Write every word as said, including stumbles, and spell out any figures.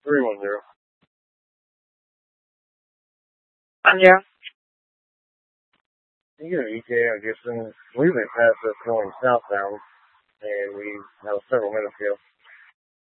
three one zero. Anya? You get an E T A, I guess, and we went past us going southbound, and we have several minutes ago.